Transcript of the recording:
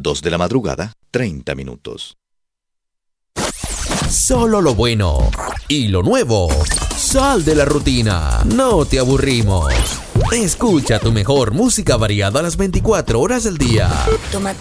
2 de la madrugada, 30 minutos. Solo lo bueno y lo nuevo. Sal de la rutina. No te aburrimos. Escucha tu mejor música variada a las 24 horas del día. Tómate